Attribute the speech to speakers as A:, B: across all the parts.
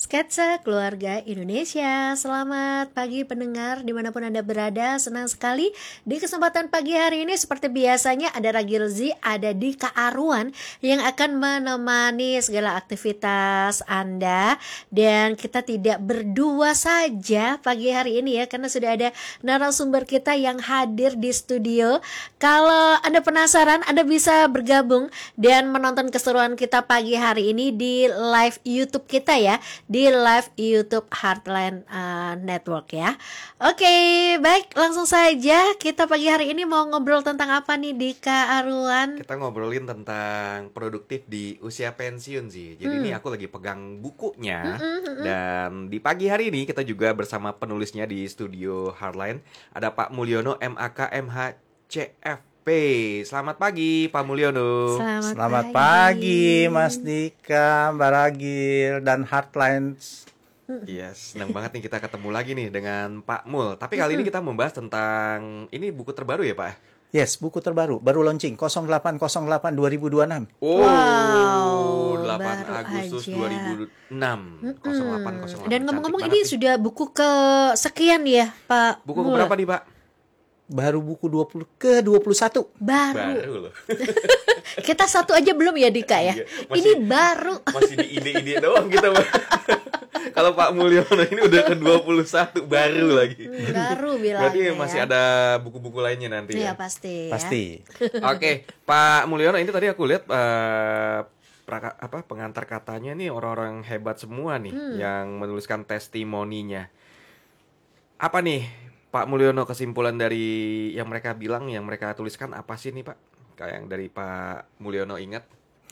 A: Sketsa Keluarga Indonesia. Selamat pagi pendengar dimanapun Anda berada. Senang sekali di kesempatan pagi hari ini seperti biasanya ada Ragilzi, ada Dika Arwan yang akan menemani segala aktivitas Anda. Dan kita tidak berdua saja pagi hari ini ya, karena sudah ada narasumber kita yang hadir di studio. Kalau Anda penasaran, Anda bisa bergabung dan menonton keseruan kita pagi hari ini di live YouTube kita ya, di live YouTube Heartland Network ya. Oke, baik, langsung saja kita pagi hari ini mau ngobrol tentang apa nih Dika Arwan?
B: Kita ngobrolin tentang produktif di usia pensiun sih. Jadi ini aku lagi pegang bukunya. Dan di pagi hari ini kita juga bersama penulisnya di studio Heartland. Ada Pak Mulyono MAK MH CFP. Selamat pagi Pak Mulyono.
C: Selamat pagi Mas Dika, Mbak Ragil, dan Heartland.
B: Yes, senang banget nih kita ketemu lagi nih dengan Pak Mul. Tapi kali ini kita membahas tentang, ini buku terbaru ya Pak?
C: Yes, buku terbaru, baru launching 0808 2026.
B: Oh,
A: Wow,
B: 8
A: baru
B: Agustus
A: aja.
B: 2006. 0808.
A: Dan ngomong-ngomong
B: Cantik
A: ini
B: banget nih.
A: sudah buku ke sekian ya Pak
B: Buku
A: Mul?
B: berapa nih Pak?
C: Baru buku 20 ke 21.
A: Baru.
B: loh.
A: Kita satu aja belum ya Dika ya?
B: Iya,
A: Ini baru.
B: Masih di ide-ide doang kita, Pak. Kalau Pak Mulyono ini udah ke 21 baru lagi.
A: Baru bilangnya.
B: Berarti masih
A: ya.
B: ada buku-buku lainnya nanti
A: Iya
B: ya.
A: pasti. Ya.
C: Pasti.
B: Oke, Pak Mulyono, ini tadi aku lihat pengantar katanya nih orang-orang hebat semua nih yang menuliskan testimoninya. Apa nih Pak Mulyono, kesimpulan dari yang mereka bilang, yang mereka tuliskan apa sih nih Pak? Kayak yang dari Pak Mulyono ingat.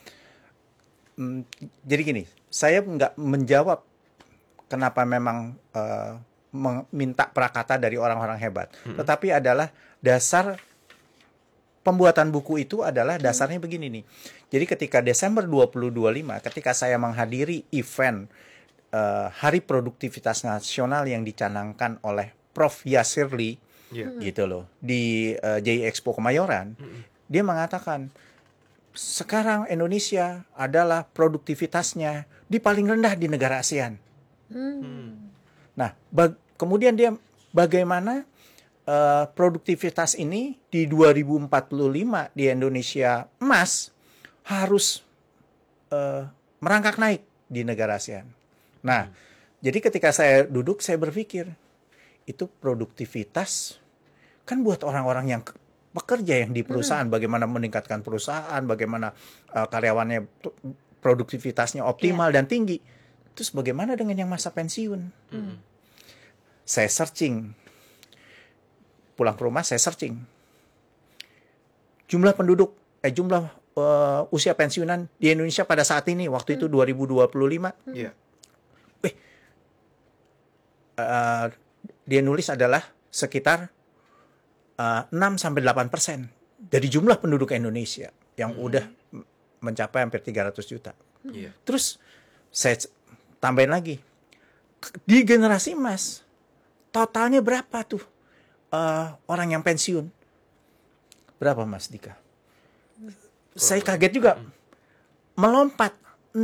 C: Jadi gini, saya nggak menjawab kenapa memang minta prakata dari orang-orang hebat. Tetapi adalah dasar pembuatan buku itu adalah dasarnya begini nih. Jadi ketika Desember 2025, ketika saya menghadiri event Hari Produktivitas Nasional yang dicanangkan oleh Prof. Yasir Lee, gitu loh, di JI Expo Kemayoran, dia mengatakan sekarang Indonesia adalah produktivitasnya di paling rendah di negara ASEAN. Nah, kemudian dia bagaimana produktivitas ini di 2045 di Indonesia emas harus merangkak naik di negara ASEAN. Nah, jadi ketika saya duduk, saya berpikir, itu produktivitas kan buat orang-orang yang bekerja yang di perusahaan, bagaimana meningkatkan perusahaan, bagaimana karyawannya produktivitasnya optimal dan tinggi. Terus bagaimana dengan yang masa pensiun? Saya searching, pulang ke rumah saya searching jumlah penduduk, jumlah usia pensiunan di Indonesia pada saat ini, waktu itu 2025.
B: Iya.
C: Dia nulis adalah sekitar 6-8% dari jumlah penduduk Indonesia yang udah mencapai hampir 300 juta.
B: Iya.
C: Terus saya tambahin lagi, di generasi emas totalnya berapa tuh orang yang pensiun? Berapa Mas Dika? Saya kaget juga, melompat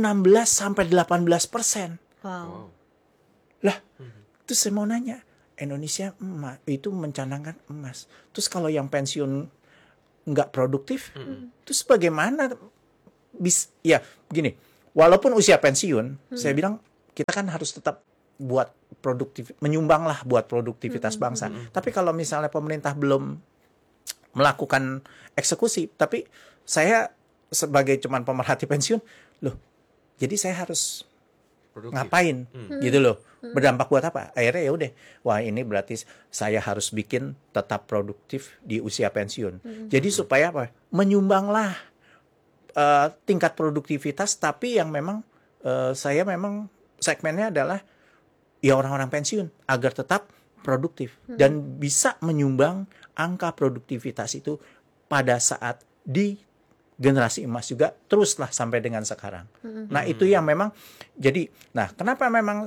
C: 16-18%.
A: Wow.
C: Lah, terus saya mau nanya, Indonesia itu mencanangkan emas. Terus kalau yang pensiun nggak produktif, terus bagaimana? Ya, begini, walaupun usia pensiun, saya bilang kita kan harus tetap buat produktif, menyumbanglah buat produktivitas bangsa. Tapi kalau misalnya pemerintah belum melakukan eksekusi, tapi saya sebagai cuman pemerhati pensiun, loh, jadi saya harus ngapain gitu loh, berdampak buat apa? Akhirnya ya udah, wah ini berarti saya harus bikin tetap produktif di usia pensiun. Jadi supaya apa? Menyumbanglah tingkat produktivitas, tapi yang memang saya memang segmennya adalah ya orang-orang pensiun agar tetap produktif dan bisa menyumbang angka produktivitas itu pada saat di generasi emas juga, teruslah sampai dengan sekarang. Nah, itu yang memang jadi, nah kenapa memang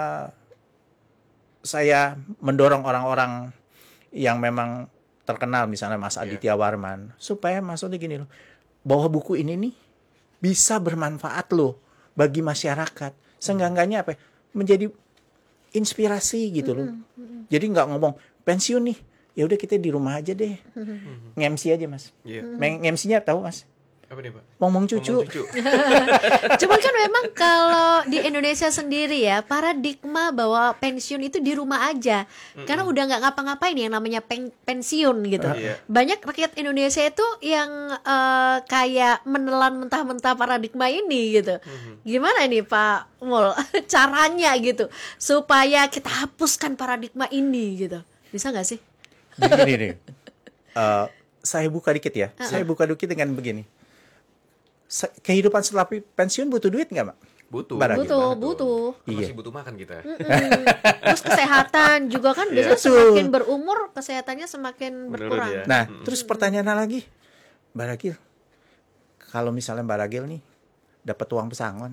C: saya mendorong orang-orang yang memang terkenal, misalnya Mas Aditya Warman, supaya maksudnya gini loh, bahwa buku ini nih bisa bermanfaat loh bagi masyarakat. Seenggak-enggaknya apa? menjadi inspirasi gitu loh. Jadi nggak ngomong pensiun nih, ya udah kita di rumah aja deh, nge-MC aja Mas.
B: Iya.
C: Nge-MC-nya tahu Mas?
B: Apa nih, Pak?
C: Ngomong cucu.
B: Ngomong cucu.
A: Cuman kan memang kalau di Indonesia sendiri ya, paradigma bahwa pensiun itu di rumah aja. Karena udah nggak ngapa-ngapain yang namanya pensiun gitu.
B: Iya.
A: Banyak rakyat Indonesia itu yang kayak menelan mentah-mentah paradigma ini gitu. Gimana nih Pak Mul caranya gitu supaya kita hapuskan paradigma ini gitu? Bisa nggak sih?
C: Jadi gini nih, saya buka dikit ya. Saya buka dikit dengan begini. Kehidupan setelah pensiun butuh duit nggak, Mak?
B: Butuh.
C: Barang.
A: Butuh.
B: Kan
C: Iya.
B: masih butuh makan kita.
A: Terus kesehatan juga kan biasanya
C: Betul.
A: semakin berumur kesehatannya semakin
B: Menurun
A: berkurang.
B: ya.
C: Nah, terus pertanyaannya lagi, Mbak Ragil, kalau misalnya Mbak Ragil nih dapat uang pesangon,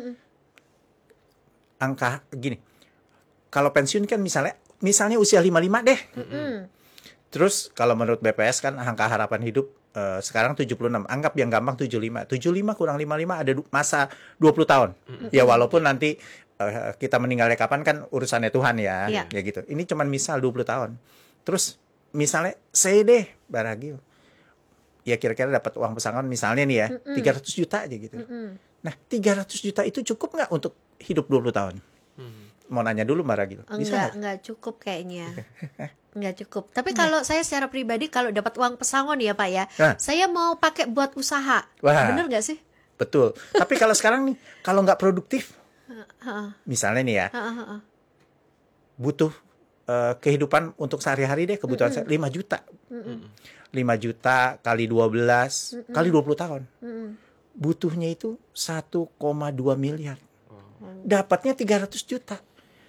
C: angka gini, kalau pensiun kan misalnya usia 55 deh. Terus kalau menurut BPS kan angka harapan hidup sekarang 76. Anggap yang gampang 75. 75 kurang 55 ada masa 20 tahun. Ya walaupun nanti kita meninggalnya kapan kan urusannya Tuhan ya.
A: Iya.
C: Ya gitu. Ini cuman misal 20 tahun. Terus misalnya saya deh Baragil. Ya kira-kira dapat uang pesangon misalnya nih ya 300 juta aja gitu. Nah 300 juta itu cukup nggak untuk hidup 20 tahun? Mau nanya dulu Mbak Ragil. Bisa
A: Enggak cukup kayaknya. Enggak cukup. Tapi kalau saya secara pribadi kalau dapat uang pesangon ya Pak ya,
C: Nah.
A: saya mau pakai buat usaha.
C: Wah.
A: Bener nggak sih?
C: Betul. Tapi kalau sekarang nih, kalau nggak produktif, misalnya nih ya, butuh kehidupan untuk sehari-hari deh, kebutuhan saya 5 juta. 5 juta kali 12, kali 20 tahun. Butuhnya itu 1,2 miliar. Dapatnya 300 juta.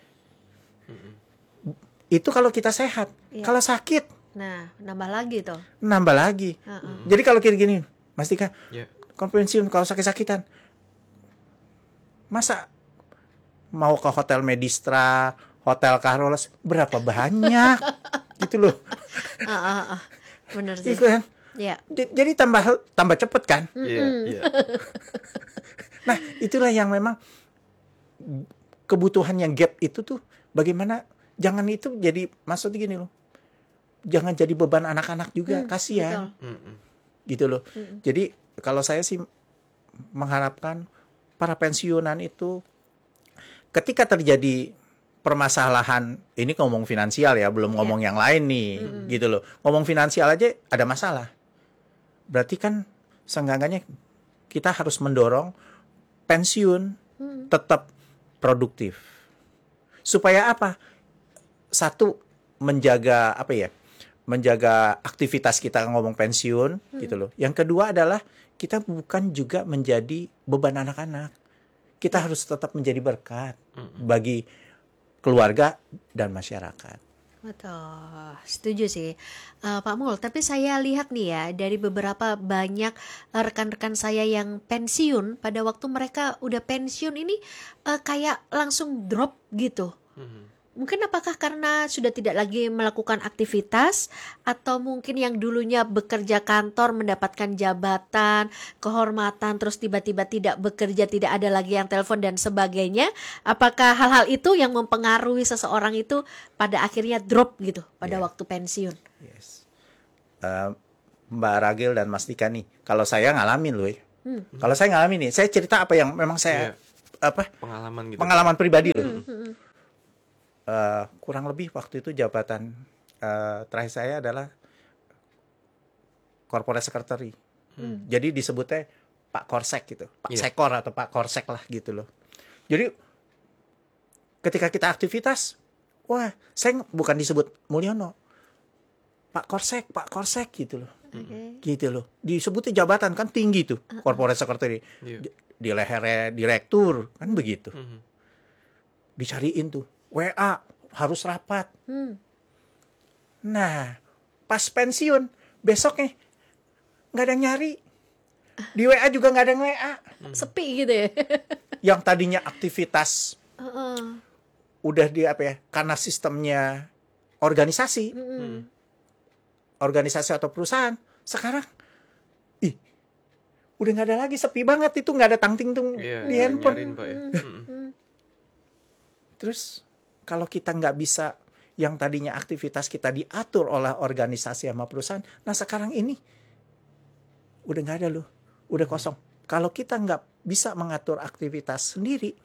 C: Itu kalau kita sehat.
A: Iya.
C: Kalau sakit,
A: Nah, nambah lagi tuh.
C: nambah lagi. Jadi kalau kayak gini, Mas Tika,
B: Iya.
C: kalau pensiun, kalau sakit-sakitan, masa mau ke hotel Medistra, hotel Carolus, berapa banyak? Gitu loh.
A: Bener sih.
C: Itu kan.
A: Ya.
C: Jadi tambah cepet kan?
B: Iya, iya.
C: Nah, itulah yang memang kebutuhan yang gap itu tuh bagaimana jangan itu jadi maksudnya gini loh. Jangan jadi beban anak-anak juga, kasihan. Gitu loh. Jadi kalau saya sih mengharapkan para pensiunan itu ketika terjadi permasalahan, ini ngomong finansial ya, belum ngomong yang lain nih, gitu loh. Ngomong finansial aja ada masalah. Berarti kan seenggaknya kita harus mendorong pensiun tetap produktif. Supaya apa? Satu, menjaga apa ya? Menjaga aktivitas kita ngomong pensiun gitu loh. Yang kedua adalah kita bukan juga menjadi beban anak-anak. Kita harus tetap menjadi berkat bagi keluarga dan masyarakat.
A: Betul, setuju sih Pak Mul. Tapi saya lihat nih ya dari beberapa banyak rekan-rekan saya yang pensiun, pada waktu mereka udah pensiun ini kayak langsung drop gitu. Mungkin apakah karena sudah tidak lagi melakukan aktivitas, atau mungkin yang dulunya bekerja kantor mendapatkan jabatan, kehormatan, terus tiba-tiba tidak bekerja, tidak ada lagi yang telepon dan sebagainya. Apakah hal-hal itu yang mempengaruhi seseorang itu pada akhirnya drop gitu pada waktu pensiun?
C: Yes. Mbak Ragil dan Mas Dika nih, kalau saya ngalamin loh ya. Kalau saya ngalamin nih, saya cerita apa yang memang saya
B: Pengalaman gitu.
C: pengalaman pribadi loh. Kurang lebih waktu itu jabatan terakhir saya adalah corporate secretary. Jadi disebutnya Pak Korsek gitu, Pak Sekor atau Pak Korsek lah gitu loh. Jadi ketika kita aktivitas, wah saya bukan disebut Mulyono, Pak Korsek gitu loh. Gitu loh. Disebutnya jabatan kan tinggi tuh, corporate secretary. Di lehernya direktur kan begitu. Dicariin tuh WA harus rapat. Nah, pas pensiun besoknya nggak ada yang nyari. Di WA juga nggak ada yang WA.
A: Sepi gitu ya.
C: Yang tadinya aktivitas udah di apa ya? Karena sistemnya organisasi, organisasi atau perusahaan, sekarang udah nggak ada lagi, sepi banget itu, nggak ada tangting tung di handphone.
B: Nyariin, Pak, ya.
C: Terus kalau kita nggak bisa, yang tadinya aktivitas kita diatur oleh organisasi sama perusahaan, nah sekarang ini udah nggak ada loh, udah kosong. Kalau kita nggak bisa mengatur aktivitas sendiri,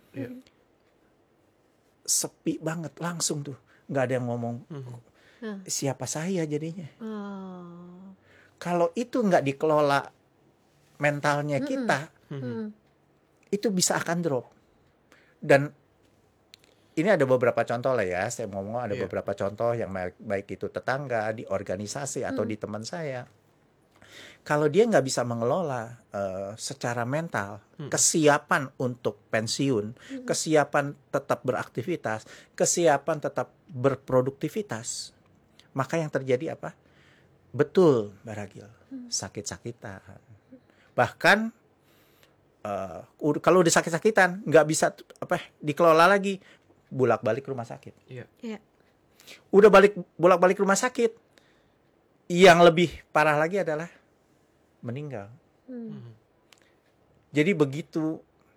C: sepi banget langsung tuh, nggak ada yang ngomong siapa saya jadinya. Kalau itu nggak dikelola mentalnya kita, itu bisa akan drop. Dan ini ada beberapa contoh lah ya, saya ngomong ada beberapa contoh yang baik itu tetangga, di organisasi atau di teman saya. Kalau dia nggak bisa mengelola secara mental, kesiapan untuk pensiun, kesiapan tetap beraktivitas, kesiapan tetap berproduktivitas, maka yang terjadi apa? Betul, Mbak Ragil, sakit-sakitan. Bahkan kalau udah sakit-sakitan, nggak bisa dikelola lagi, bolak-balik rumah sakit. Udah bolak-balik rumah sakit, yang lebih parah lagi adalah meninggal. Jadi begitu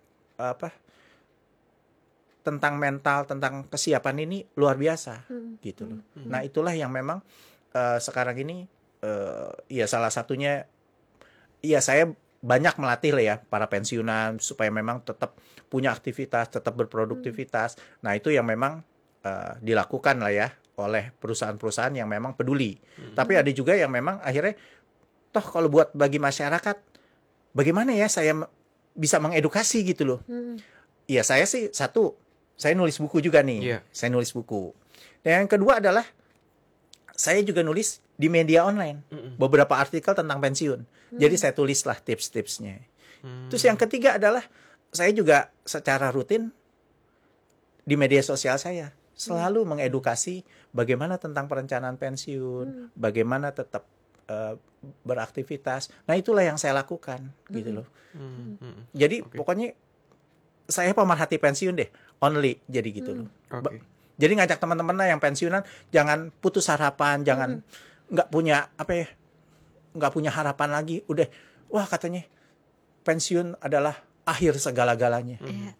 C: tentang mental, tentang kesiapan ini luar biasa gitu loh. Nah itulah yang memang sekarang ini ya salah satunya, ya saya banyak melatih lah ya para pensiunan supaya memang tetap punya aktivitas, tetap berproduktivitas. Nah itu yang memang dilakukan lah ya oleh perusahaan-perusahaan yang memang peduli. Tapi ada juga yang memang akhirnya, toh kalau buat bagi masyarakat, bagaimana ya saya bisa mengedukasi gitu loh. Ya saya sih saya nulis buku juga nih. Saya nulis buku. Dan yang kedua adalah saya juga nulis di media online beberapa artikel tentang pensiun. Jadi saya tulislah tips-tipsnya. Terus yang ketiga adalah saya juga secara rutin di media sosial saya selalu mengedukasi bagaimana tentang perencanaan pensiun, bagaimana tetap beraktivitas. Nah itulah yang saya lakukan gitu loh. Jadi pokoknya saya pemerhati pensiun deh, only jadi gitu loh. Jadi ngajak teman-teman lah yang pensiunan, jangan putus harapan, jangan nggak punya nggak punya harapan lagi. Udah, wah katanya pensiun adalah akhir segala-galanya.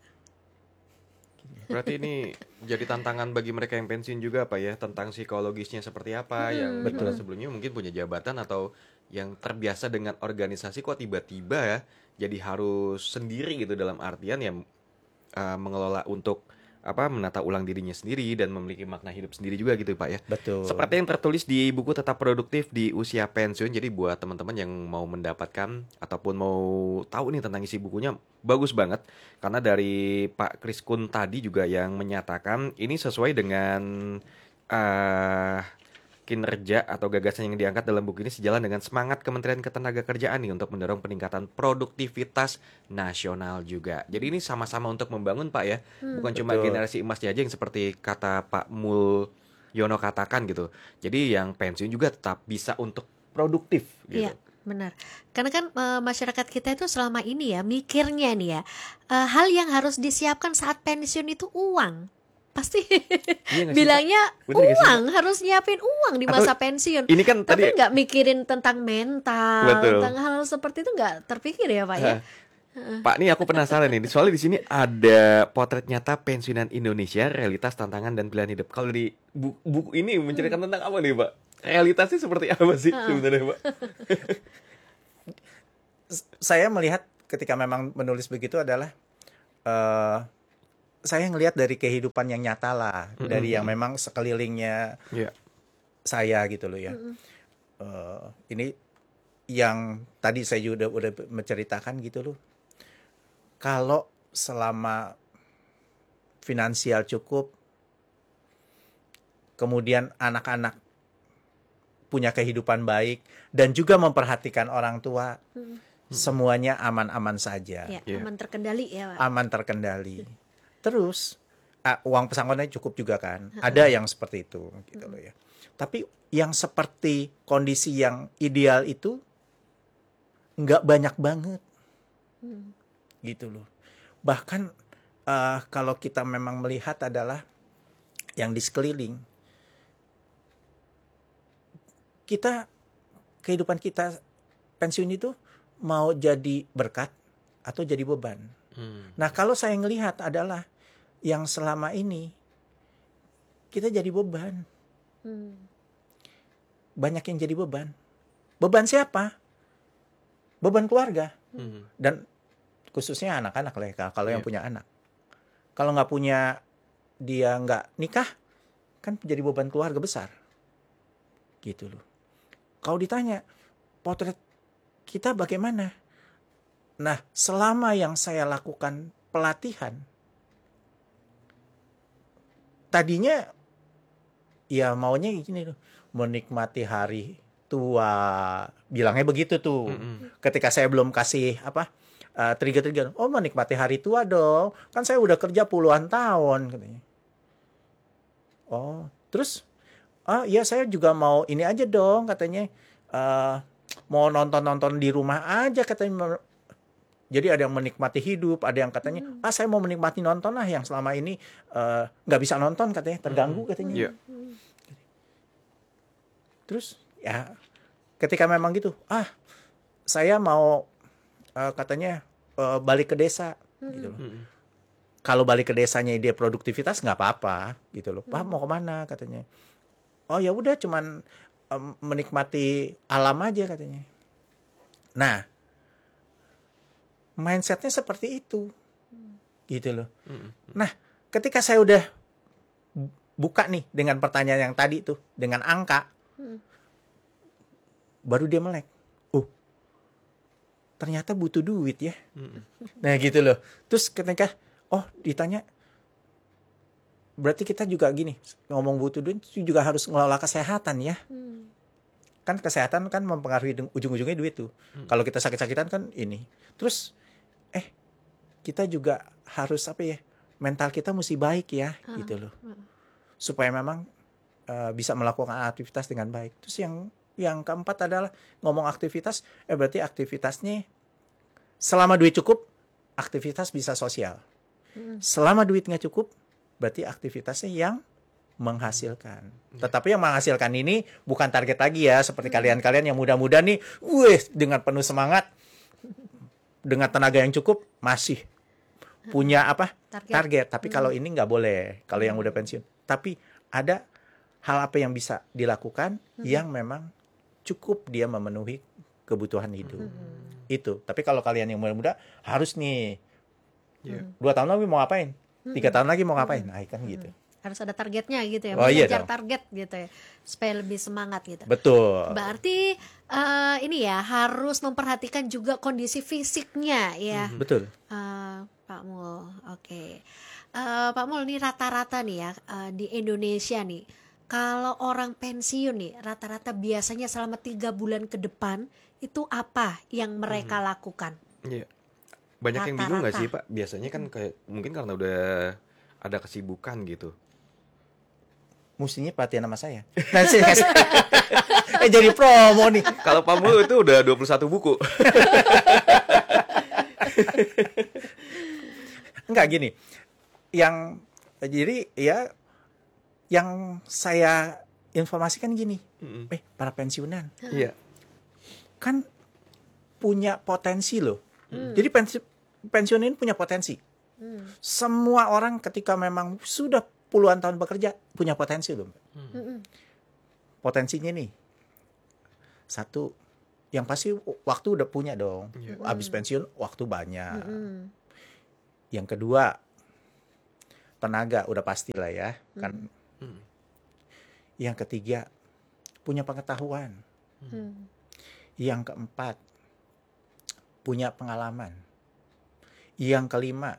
B: Berarti ini jadi tantangan bagi mereka yang pensiun juga Pak ya, tentang psikologisnya seperti apa, yang dimana sebelumnya mungkin punya jabatan atau yang terbiasa dengan organisasi, kok tiba-tiba ya jadi harus sendiri gitu, dalam artian ya mengelola untuk menata ulang dirinya sendiri dan memiliki makna hidup sendiri juga gitu Pak ya.
C: Betul.
B: Seperti yang tertulis di buku Tetap Produktif di Usia Pensiun. Jadi buat teman-teman yang mau mendapatkan ataupun mau tahu nih tentang isi bukunya, bagus banget. Karena dari Pak Kris Kun tadi juga yang menyatakan ini sesuai dengan kinerja atau gagasan yang diangkat dalam buku ini sejalan dengan semangat Kementerian Ketenagakerjaan nih untuk mendorong peningkatan produktivitas nasional juga. Jadi ini sama-sama untuk membangun Pak ya, bukan cuma generasi emasnya aja yang seperti kata Pak Mulyono katakan gitu. Jadi yang pensiun juga tetap bisa untuk produktif gitu.
A: Iya, benar. Karena kan masyarakat kita itu selama ini ya mikirnya nih ya, hal yang harus disiapkan saat pensiun itu uang. Pasti bilangnya uang, harus nyiapin uang di masa pensiun.
B: Ini kan
A: tapi
B: tadi
A: nggak mikirin tentang mental, tentang hal seperti itu nggak terpikir ya Pak ya.
B: Pak, nih aku penasaran nih. Soalnya di sini ada potret nyata pensiunan Indonesia, realitas, tantangan dan pilihan hidup. Kalau di buku ini menceritakan tentang apa nih Pak? Realitasnya seperti apa sih sebenarnya Pak?
C: Saya melihat ketika memang menulis begitu adalah saya ngelihat dari kehidupan yang nyata lah, dari yang memang sekelilingnya saya gitu loh ya. Ini yang tadi saya juga udah menceritakan gitu loh. Kalau selama finansial cukup, kemudian anak-anak punya kehidupan baik dan juga memperhatikan orang tua, semuanya aman-aman saja.
A: Aman terkendali ya Pak.
C: Aman terkendali. Terus uang pesangonnya cukup juga kan. Ada yang seperti itu gitu loh ya. Tapi yang seperti kondisi yang ideal itu nggak banyak banget. Gitu loh. Bahkan kalau kita memang melihat adalah yang di sekeliling, kehidupan kita pensiun itu mau jadi berkat atau jadi beban. Nah kalau saya ngelihat adalah yang selama ini kita jadi beban.
A: Hmm.
C: Banyak yang jadi beban. Beban siapa? Beban keluarga. Dan khususnya anak-anak lah ya, kalau yang punya anak. Kalau nggak punya, dia nggak nikah, kan jadi beban keluarga besar. Gitu loh. Kalau ditanya, potret kita bagaimana? Nah, selama yang saya lakukan pelatihan, tadinya ya maunya gini loh, menikmati hari tua, bilangnya begitu tuh. Ketika saya belum kasih trigger-trigger, oh menikmati hari tua dong, kan saya udah kerja puluhan tahun katanya. Oh, terus iya saya juga mau ini aja dong katanya, mau nonton di rumah aja katanya. Jadi ada yang menikmati hidup, ada yang katanya, saya mau menikmati nonton lah yang selama ini nggak bisa nonton katanya, terganggu katanya. Terus ya ketika memang gitu, saya mau katanya balik ke desa gitu loh. Kalau balik ke desanya dia produktivitas nggak apa-apa gitu loh. Pak mau kemana katanya? Oh ya udah cuman menikmati alam aja katanya. Nah, mindsetnya seperti itu gitu loh. Nah, ketika saya udah buka nih dengan pertanyaan yang tadi tuh, dengan angka, baru dia melek. Oh, ternyata butuh duit ya. Nah gitu loh. Terus ketika ditanya, berarti kita juga gini, ngomong butuh duit juga harus ngelola kesehatan ya. Kan kesehatan kan mempengaruhi ujung-ujungnya duit tuh. Kalau kita sakit-sakitan kan ini. Terus kita juga harus mental kita mesti baik ya gitu loh. Supaya memang bisa melakukan aktivitas dengan baik. Terus yang keempat adalah ngomong aktivitas, berarti aktivitasnya selama duit cukup, aktivitas bisa sosial. Selama duit nggak cukup, berarti aktivitasnya yang menghasilkan. Tetapi yang menghasilkan ini bukan target lagi ya, seperti kalian-kalian yang muda-muda nih, dengan penuh semangat, dengan tenaga yang cukup, masih punya target. Tapi kalau ini nggak boleh, kalau yang udah pensiun. Tapi ada hal apa yang bisa dilakukan yang memang cukup dia memenuhi kebutuhan hidup. Itu. Tapi kalau kalian yang muda-muda harus nih 2 tahun lagi mau ngapain? 3 tahun lagi mau ngapain? Nah, kan gitu.
A: Harus ada targetnya gitu ya,
C: mengejar
A: target gitu ya, supaya lebih semangat gitu.
C: Betul.
A: Berarti ini ya harus memperhatikan juga kondisi fisiknya ya.
C: Betul.
A: Pak Mul, oke. Pak Mul, nih rata-rata nih ya di Indonesia nih, kalau orang pensiun nih rata-rata biasanya selama 3 bulan ke depan itu apa yang mereka lakukan?
B: Iya. Banyak yang bingung nggak sih Pak? Biasanya kan kayak mungkin karena udah ada kesibukan gitu.
C: Mestinya perhatian sama saya. Jadi promo nih.
B: Kalau Pak Mul itu udah 21 buku.
C: Enggak gini. Jadi yang saya informasikan gini. Para pensiunan.
B: Iya.
C: Kan punya potensi loh. Jadi pensiun ini punya potensi. Semua orang ketika memang sudah puluhan tahun bekerja punya potensi loh. Potensinya nih. Satu, yang pasti waktu udah punya dong. Habis pensiun waktu banyak. Yang kedua, tenaga udah pastilah ya, kan. Yang ketiga, punya pengetahuan. Yang keempat, punya pengalaman. Yang kelima,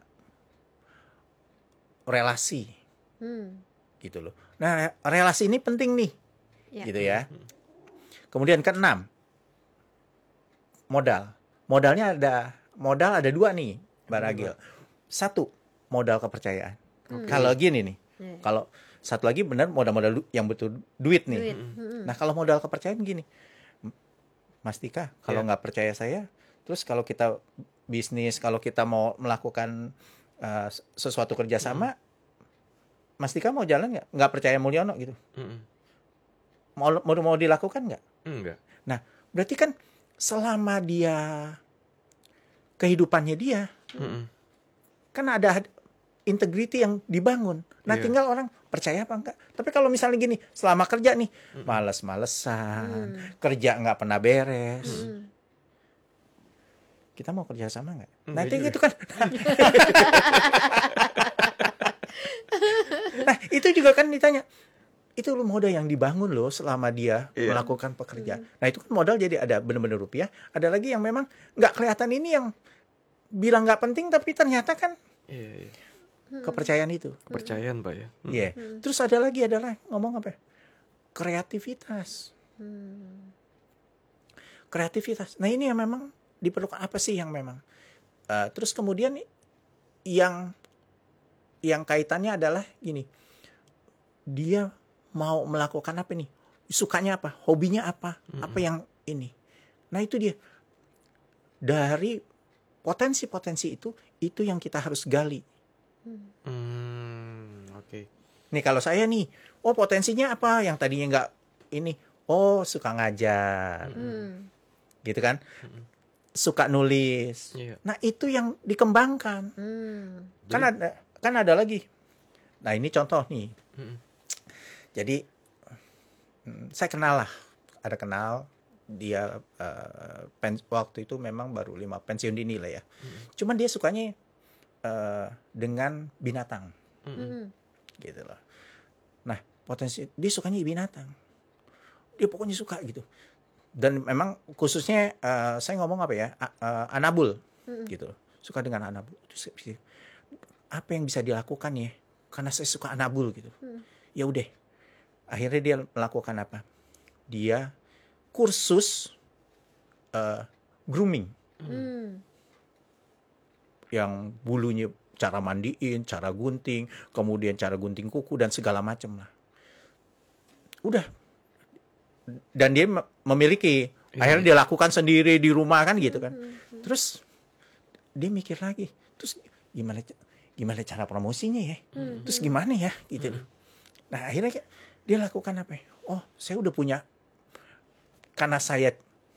C: relasi. Gitu loh. Nah, relasi ini penting nih. Gitu ya. Kemudian keenam, modal. Modal ada 2 nih, Mbak Ragil. 1, modal kepercayaan. Kalau gini nih. Kalau satu lagi benar modal yang betul duit nih. Nah, kalau modal kepercayaan gini. Mas Tika, kalau nggak percaya saya, terus kalau kita bisnis, kalau kita mau melakukan sesuatu kerjasama, Mas Tika mau jalan nggak? Nggak percaya Mulyono gitu. Mau dilakukan nggak?
B: Enggak.
C: Nah, berarti kan selama dia kehidupannya dia, kan ada integrity yang dibangun. Nah,
B: Iya.
C: tinggal orang percaya apa enggak. Tapi kalau misalnya gini, selama kerja nih, males-malesan, kerja nggak pernah beres. Kita mau kerja sama nggak?
B: Enggak
C: Nanti
B: juga.
C: gitu kan. Nah, itu juga kan ditanya. Itu loh modal yang dibangun loh selama dia
B: Iya.
C: melakukan pekerjaan. Nah, itu kan modal jadi ada benar-benar rupiah. Ada lagi yang memang nggak kelihatan, ini yang bilang nggak penting tapi ternyata kan
B: Iya, iya.
C: kepercayaan itu.
B: Kepercayaan Pak ya.
C: Iya. Terus ada lagi adalah ngomong apa? Kreativitas. Kreativitas. Nah, ini yang memang diperlukan, apa sih yang memang. Terus kemudian yang kaitannya adalah gini. Dia mau melakukan apa nih? Sukanya apa? Hobinya apa? Apa yang ini? Nah, itu dia. Dari potensi-potensi itu yang kita harus gali.
B: Oke.
C: Nih kalau saya nih, potensinya apa? Yang tadinya nggak ini, suka ngajar, gitu kan? Suka nulis.
B: Iya.
C: Nah, itu yang dikembangkan. Kan ada lagi. Nah, ini contoh nih. Jadi saya ada kenal dia waktu itu memang baru pensiun dini lah ya. Cuman dia sukanya dengan binatang. Gitu loh. Nah, potensi dia sukanya binatang. Dia pokoknya suka gitu. Dan memang khususnya saya ngomong apa ya? Anabul gitu loh. Suka dengan anabul. Terus apa yang bisa dilakukan ya? Karena saya suka anabul gitu. Ya udah. Akhirnya dia melakukan apa? Dia kursus grooming. Yang bulunya cara mandiin, cara gunting, kemudian cara gunting kuku dan segala macam lah. Udah. Dan dia memiliki, akhirnya dia lakukan sendiri di rumah kan gitu kan. Terus dia mikir lagi, terus gimana cara promosinya ya? Terus gimana ya gitu. Nah, akhirnya dia lakukan apa? Saya udah punya, karena saya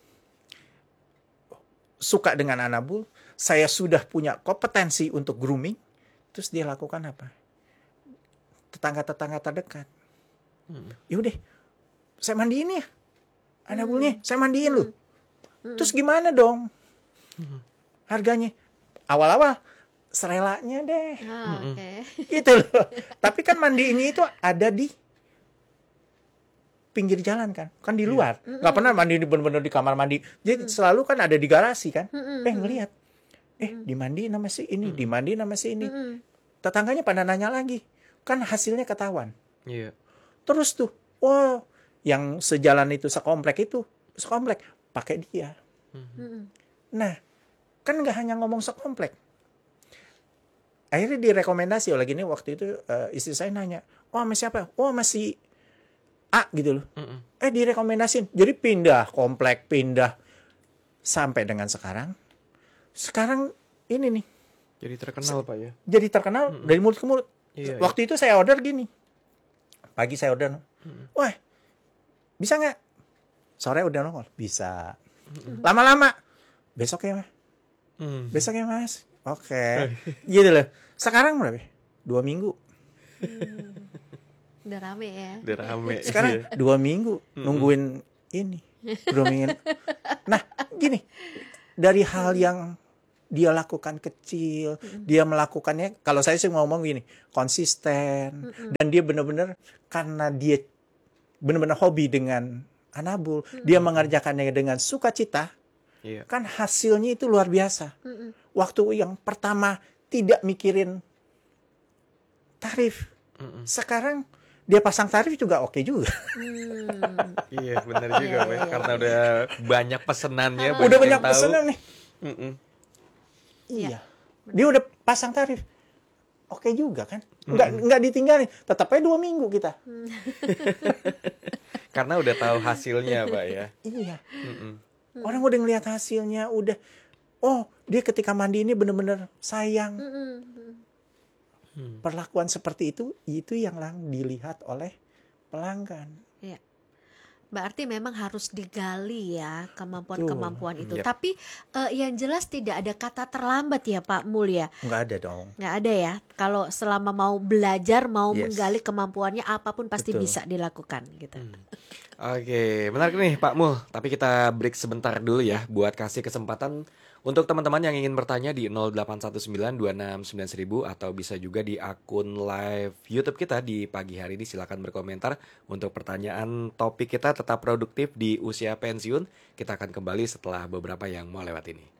C: suka dengan anabul, saya sudah punya kompetensi untuk grooming. Terus dia lakukan apa? Tetangga-tetangga terdekat. Yaudah, saya mandiin ya anabulnya, saya mandiin lu. Terus gimana dong? Harganya awal-awal serelanya deh.
A: Oke.
C: Gitu loh. Tapi kan mandiinnya itu ada di pinggir jalan kan di luar. Nggak pernah mandi bener-bener di kamar mandi. Jadi selalu kan ada di garasi kan. Ngelihat. Dimandiin sama si ini, dimandiin sama si ini. Tetangganya pada nanya lagi. Kan hasilnya ketahuan.
B: Iya.
C: Terus tuh, yang sejalan itu sekomplek pakai dia. Nah, kan nggak hanya ngomong sekomplek. Akhirnya direkomendasi lagi nih waktu itu istri saya nanya, sama siapa? Masih A gitu loh. Direkomendasin. Jadi pindah komplek, pindah sampai dengan sekarang. Sekarang ini nih.
B: Jadi terkenal Pak ya.
C: Jadi terkenal dari mulut ke mulut.
B: Iya,
C: Waktu itu saya order gini. Pagi saya order. Wah, bisa nggak? Sore udah nongol. Bisa. Lama-lama. Besok ya mas. Besok ya mas. Oke. Gitu loh. Sekarang berapa? 2 minggu.
A: Udah rame ya.
B: Udah rame.
C: Sekarang 2 minggu nungguin ini. Groomingin. Nah, gini. Dari hal yang dia lakukan kecil, dia melakukannya, kalau saya sih ngomong gini, konsisten, dan dia benar-benar, karena dia benar-benar hobi dengan anabul, dia mengerjakannya dengan sukacita,
B: Iya.
C: kan hasilnya itu luar biasa. Waktu yang pertama tidak mikirin tarif, sekarang dia pasang tarif juga oke juga.
B: Iya, benar juga Pak. Karena udah banyak pesenannya,
C: Udah banyak
B: yang tahu.
C: pesanan nih.
A: Iya.
C: Dia udah pasang tarif. Oke juga kan? Enggak ditinggalin. Tetap aja 2 minggu kita.
B: Karena udah tahu hasilnya Pak ya.
C: Iya. Orang udah ngelihat hasilnya, udah. Dia ketika mandi ini benar-benar sayang. Perlakuan seperti itu yang dilihat oleh pelanggan.
A: Iya. Berarti memang harus digali ya kemampuan-kemampuan itu.
B: Yap.
A: Tapi yang jelas tidak ada kata terlambat ya Pak Mul ya.
C: Nggak ada dong.
A: Nggak ada ya. Kalau selama mau belajar, mau
C: Yes.
A: menggali kemampuannya, apapun pasti
C: Betul.
A: bisa dilakukan gitu.
B: Oke, menarik nih Pak Mul. Tapi kita break sebentar dulu ya buat kasih kesempatan untuk teman-teman yang ingin bertanya di 0819269000 atau bisa juga di akun live YouTube kita di pagi hari ini. Silakan berkomentar untuk pertanyaan topik kita tetap produktif di usia pensiun. Kita akan kembali setelah beberapa yang mau lewat ini.